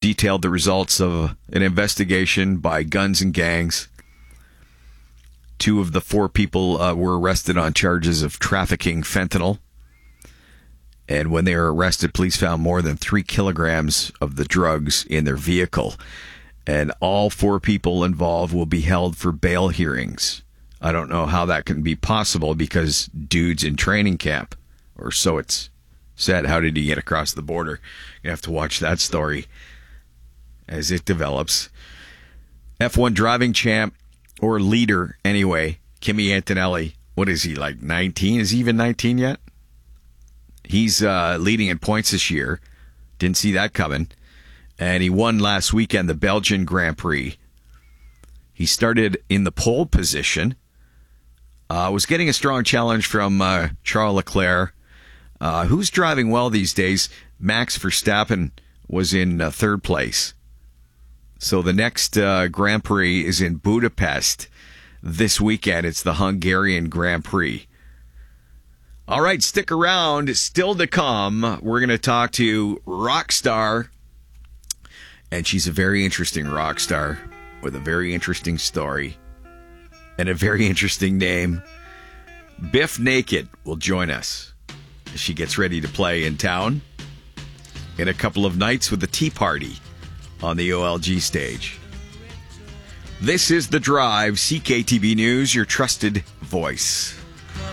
detailed the results of an investigation by Guns and Gangs. 2 of the 4 people were arrested on charges of trafficking fentanyl. And when they were arrested, police found more than 3 kilograms of the drugs in their vehicle. And all 4 people involved will be held for bail hearings. I don't know how that can be possible because dude's in training camp, or so it's said. How did he get across the border? You have to watch that story as it develops. F1 driving champ, or leader anyway, Kimi Antonelli. What is he, like 19? Is he even 19 yet? He's leading in points this year. Didn't see that coming. And he won last weekend the Belgian Grand Prix. He started in the pole position. Was getting a strong challenge from Charles Leclerc, who's driving well these days. Max Verstappen was in 3rd place. So the next Grand Prix is in Budapest this weekend. It's the Hungarian Grand Prix. All right, stick around. Still to come, we're going to talk to rock star. And she's a very interesting rock star with a very interesting story and a very interesting name. Biff Naked will join us as she gets ready to play in town in a couple of nights with the Tea Party on the OLG stage. This is The Drive, CKTB News, your trusted voice.